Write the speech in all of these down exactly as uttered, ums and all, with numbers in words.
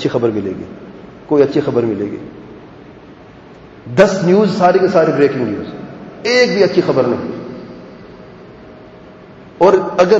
اچھی خبر ملے گی، کوئی اچھی خبر ملے گی. دس نیوز ساری کے سارے بریکنگ نیوز، ایک بھی اچھی خبر نہیں. اور اگر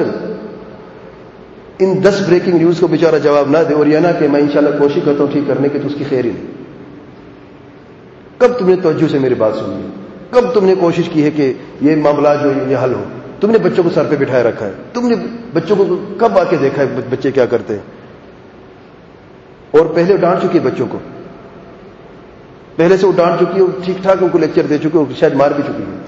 ان دس بریکنگ نیوز کو بیچارہ جواب نہ دے اور یہ نہ کہ میں انشاءاللہ کوشش کرتا ہوں ٹھیک کرنے کی، تو اس کی خیر ہی نہیں. کب تم نے توجہ سے میری بات سنی؟ کب تم نے کوشش کی ہے کہ یہ معاملات جو یہ حل ہو؟ تم نے بچوں کو سر پہ بٹھائے رکھا ہے. تم نے بچوں کو کب آ کے دیکھا ہے بچے کیا کرتے ہیں؟ اور پہلے ڈانٹ چکی ہے بچوں کو، پہلے سے وہ ڈانٹ چکی ہے، ٹھیک ٹھاک ان کو لیکچر دے چکی ہے، شاید مار بھی چکی ہے.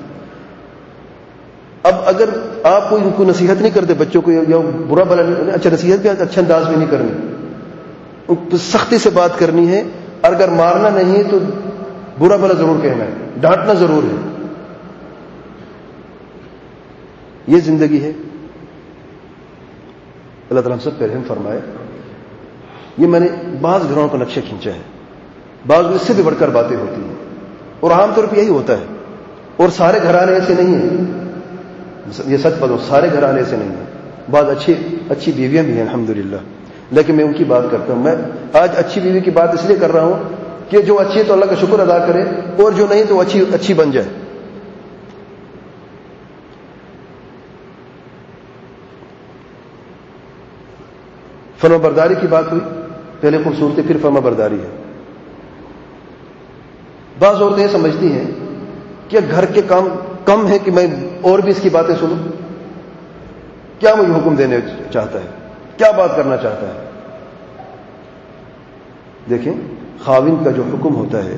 اب اگر آپ کو ان کو نصیحت نہیں کرتے بچوں کو، یا برا بلا نہیں، اچھا نصیحت بھی اچھے انداز میں نہیں کرنی، سختی سے بات کرنی ہے. اگر مارنا نہیں ہے تو برا بلا ضرور کہنا ہے، ڈانٹنا ضرور ہے. یہ زندگی ہے. اللہ تعالیٰ ہم سب پہ رحم فرمائے. یہ میں نے بعض گھروں کا نقشہ کھینچا ہے، بعض اس سے بھی بڑھ کر باتیں ہوتی ہیں، اور عام طور پہ یہی ہوتا ہے. اور سارے گھرانے ایسے نہیں ہیں، یہ سچ بتاؤں، سارے گھرانے ایسے نہیں ہیں. بعض اچھی اچھی بیویاں بھی ہیں الحمدللہ، لیکن میں ان کی بات کرتا ہوں. میں آج اچھی بیوی کی بات اس لیے کر رہا ہوں کہ جو اچھی ہے تو اللہ کا شکر ادا کرے، اور جو نہیں تو اچھی اچھی بن جائے. فرما برداری کی بات ہوئی، پہلے خوبصورتی پھر فرما برداری ہے. بعض عورتیں یہ سمجھتی ہیں کہ گھر کے کام کم ہے کہ میں اور بھی اس کی باتیں سنوں. کیا مجھے حکم دینے چاہتا ہے، کیا بات کرنا چاہتا ہے؟ دیکھیں، خاوند کا جو حکم ہوتا ہے،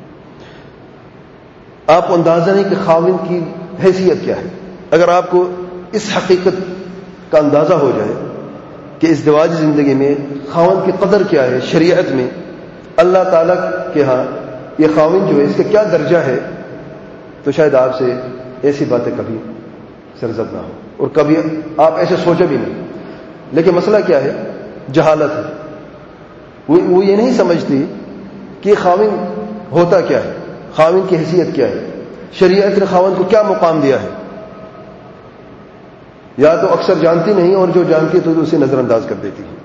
آپ کو اندازہ نہیں کہ خاوند کی حیثیت کیا ہے. اگر آپ کو اس حقیقت کا اندازہ ہو جائے کہ اس ازدواجی زندگی میں خاوند کی قدر کیا ہے شریعت میں، اللہ تعالیٰ کے ہاں یہ خاوند جو ہے اس کا کیا درجہ ہے، تو شاید آپ سے ایسی باتیں کبھی سرزد نہ ہو، اور کبھی آپ ایسے سوچے بھی نہیں. لیکن مسئلہ کیا ہے؟ جہالت ہے. وہ یہ نہیں سمجھتی کہ خاوند ہوتا کیا ہے، خاوند کی حیثیت کیا ہے، شریعت نے خاوند کو کیا مقام دیا ہے. یا تو اکثر جانتی نہیں، اور جو جانتی ہے تو اسے نظر انداز کر دیتی ہے.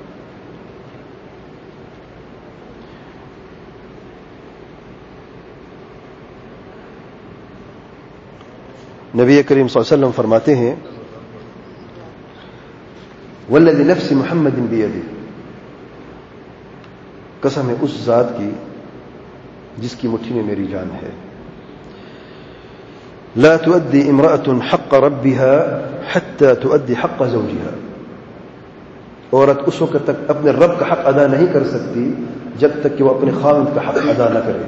نبی کریم صلی اللہ علیہ وسلم فرماتے ہیں، والذی نفس محمد بیدہ، قسم ہے اس ذات کی جس کی مٹھی میں میری جان ہے، لا تؤدی امرأة حق ربها حتى تؤدی حق زوجها. عورت اس وقت تک اپنے رب کا حق ادا نہیں کر سکتی جب تک کہ وہ اپنے خاوند کا حق ادا نہ کرے.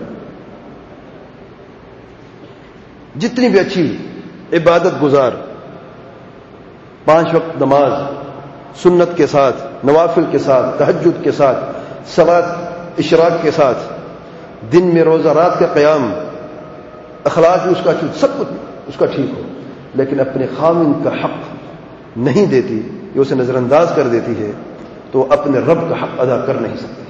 جتنی بھی اچھی عبادت گزار، پانچ وقت نماز سنت کے ساتھ، نوافل کے ساتھ، تہجد کے ساتھ، صلاۃ اشراق کے ساتھ، دن میں روزہ رات کا قیام، اخلاق اس کا سب کچھ اس کا ٹھیک ہو، لیکن اپنے خاوند کا حق نہیں دیتی، یہ اسے نظر انداز کر دیتی ہے، تو اپنے رب کا حق ادا کر نہیں سکتی.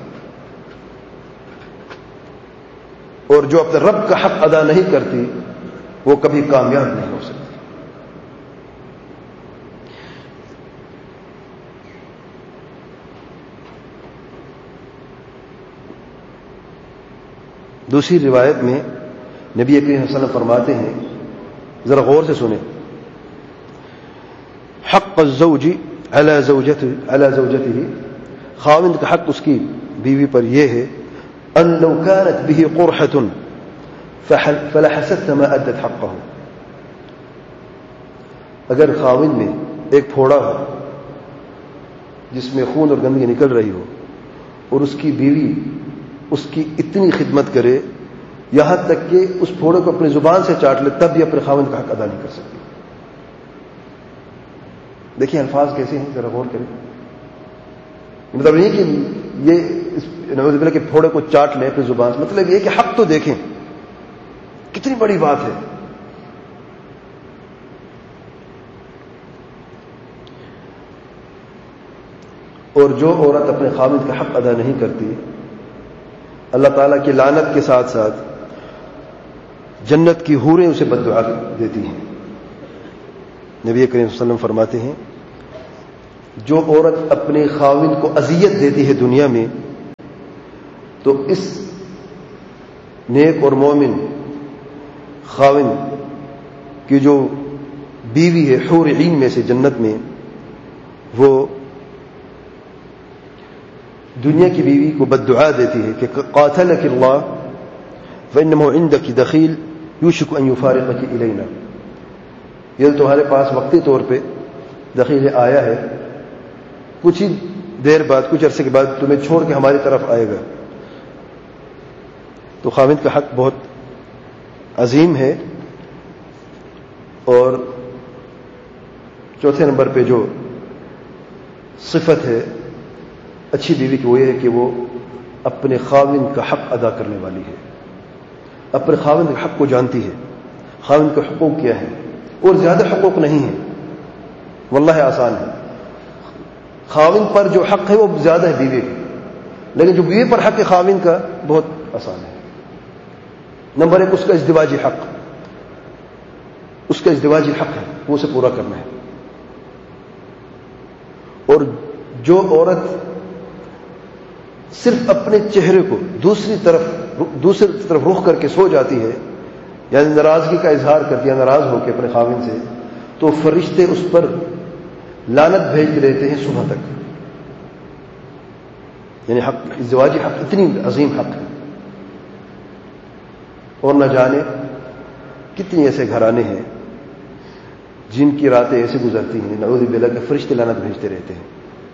اور جو اپنے رب کا حق ادا نہیں کرتی وہ کبھی کامیاب نہیں ہو سکتی. دوسری روایت میں نبی کریم صلی اللہ علیہ وسلم فرماتے ہیں، ذرا غور سے سنیں، حق الزوج علی زوجته علی زوجته، خاوند کا حق اس کی بیوی پر یہ ہے، ان لو كانت به قرحة فلحست ما ادت حقه. اگر خاوند میں ایک پھوڑا ہو جس میں خون اور گندگی نکل رہی ہو، اور اس کی بیوی اس کی اتنی خدمت کرے یہاں تک کہ اس پھوڑے کو اپنی زبان سے چاٹ لے، تب بھی اپنے خاوند کا حق ادا نہیں کر سکتی. دیکھیں الفاظ کیسے ہیں، ذرا غور کریں. مطلب یہ کہ یہ نعوذ باللہ کے پھوڑے کو چاٹ لیں اپنی زبان سے، مطلب یہ کہ حق تو دیکھیں کتنی بڑی بات ہے. اور جو عورت اپنے خاوند کا حق ادا نہیں کرتی، اللہ تعالیٰ کی لعنت کے ساتھ ساتھ جنت کی حوریں اسے بد دعا دیتی ہیں. نبی کریم صلی اللہ علیہ وسلم فرماتے ہیں، جو عورت اپنے خاوند کو اذیت دیتی ہے دنیا میں، تو اس نیک اور مومن خاوند کی جو بیوی ہے حور عین میں سے جنت میں، وہ دنیا کی بیوی کو بددعا دیتی ہے کہ قاتلک اللہ فإنه عندك دخیل یوشک ان یفارقک الینا، یہ تمہارے پاس وقتی طور پہ دخیل آیا ہے، کچھ ہی دیر بعد، کچھ عرصے کے بعد تمہیں چھوڑ کے ہماری طرف آئے گا۔ تو خاوند کا حق بہت عظیم ہے۔ اور چوتھے نمبر پہ جو صفت ہے اچھی بیوی کی، وہ یہ ہے کہ وہ اپنے خاوند کا حق ادا کرنے والی ہے، اپنے خاوند کے حق کو جانتی ہے، خاوند کے حقوق کیا ہے، اور زیادہ حقوق نہیں ہیں، واللہ آسان ہے۔ خاوند پر جو حق ہے وہ زیادہ ہے بیوی کا، لیکن جو بیوی پر حق ہے خاوند کا بہت آسان ہے۔ نمبر ایک، اس کا ازدواجی حق، اس کا ازدواجی حق ہے، وہ اسے پورا کرنا ہے۔ اور جو عورت صرف اپنے چہرے کو دوسری طرف دوسری طرف رخ کر کے سو جاتی ہے، یعنی ناراضگی کا اظہار کرتی ہے ناراض ہو کے اپنے خاوند سے، تو فرشتے اس پر لعنت بھیجتے رہتے ہیں صبح تک۔ یعنی حق ازدواجی حق اتنی عظیم حق ہے، اور نہ جانے کتنی ایسے گھرانے ہیں جن کی راتیں ایسے گزرتی ہیں نعوذ باللہ کہ فرشتے لعنت بھیجتے رہتے ہیں۔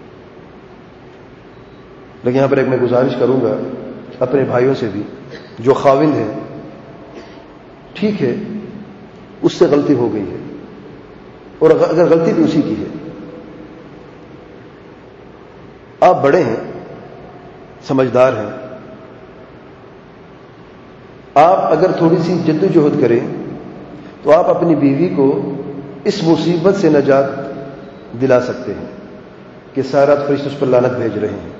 لیکن یہاں پر ایک میں گزارش کروں گا اپنے بھائیوں سے بھی، جو خاوند ہے، ٹھیک ہے اس سے غلطی ہو گئی ہے، اور اگر غلطی بھی اسی کی ہے، آپ بڑے ہیں، سمجھدار ہیں، آپ اگر تھوڑی سی جدوجہد کریں تو آپ اپنی بیوی کو اس مصیبت سے نجات دلا سکتے ہیں کہ سارا فرشتے اس پر لعنت بھیج رہے ہیں۔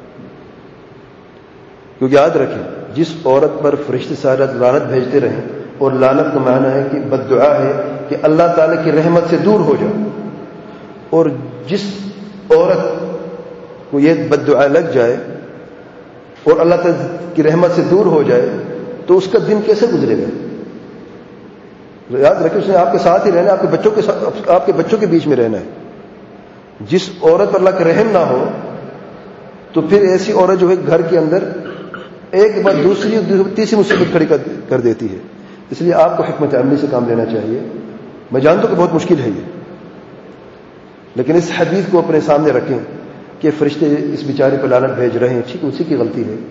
کیونکہ یاد رکھیں، جس عورت پر فرشتے سارا لعنت بھیجتے رہیں، اور لعنت کا معنی ہے کہ بددعا ہے کہ اللہ تعالی کی رحمت سے دور ہو جائے، اور جس عورت کو یہ بددعا لگ جائے اور اللہ تعالی کی رحمت سے دور ہو جائے تو اس کا دن کیسے گزرے گا؟ یاد رکھیں، اس نے آپ کے ساتھ ہی رہنا ہے، آپ کے بچوں کے ساتھ، آپ کے بچوں کے بیچ میں رہنا ہے۔ جس عورت پر اللہ کا رحم نہ ہو تو پھر ایسی عورت جو ہے گھر کے اندر ایک بار دوسری تیسری مصیبت کھڑی کر دیتی ہے۔ اس لیے آپ کو حکمت عملی سے کام لینا چاہیے۔ میں جانتا ہوں کہ بہت مشکل ہے یہ، لیکن اس حدیث کو اپنے سامنے رکھیں کہ فرشتے اس بیچارے پر لعنت بھیج رہے ہیں، ٹھیک اسی کی غلطی ہے،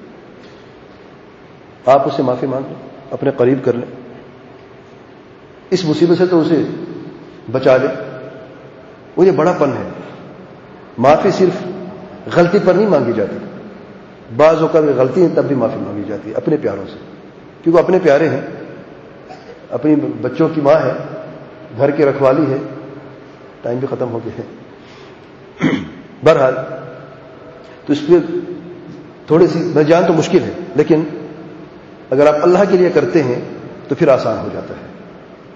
آپ اسے معافی مانگ لیں، اپنے قریب کر لیں، اس مصیبت سے تو اسے بچا لیں۔ وہ یہ بڑا پن ہے، معافی صرف غلطی پر نہیں مانگی جاتی، بعض اوقات غلطی ہے تب بھی معافی مانگی جاتی ہے اپنے پیاروں سے، کیونکہ اپنے پیارے ہیں، اپنی بچوں کی ماں ہے، گھر کی رکھوالی ہے۔ ٹائم بھی ختم ہو گیا ہے، بہرحال تو اس پہ تھوڑی سی میں جان تو مشکل ہے، لیکن اگر آپ اللہ کے لیے کرتے ہیں تو پھر آسان ہو جاتا ہے۔